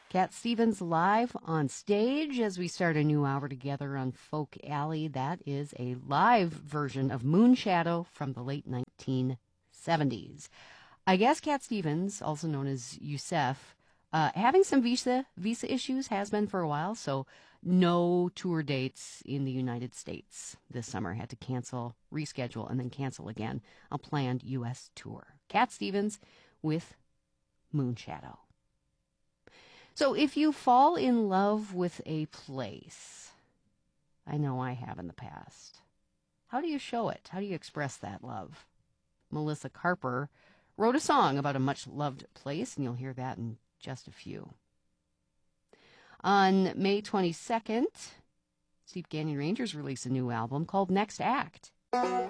Cat Stevens live on stage as we start a new hour together on Folk Alley. That is a live version of Moonshadow from the late 1970s. I guess Cat Stevens, also known as Yusef, having some visa issues, has been for a while, so no tour dates in the United States this summer. Had to cancel, reschedule, and then cancel again a planned U.S. tour. Cat Stevens with Moonshadow. So if you fall in love with a place, I know I have in the past, how do you show it? How do you express that love? Melissa Carper wrote a song about a much-loved place, and you'll hear that in just a few. On May 22nd, Steep Canyon Rangers released a new album called Next Act.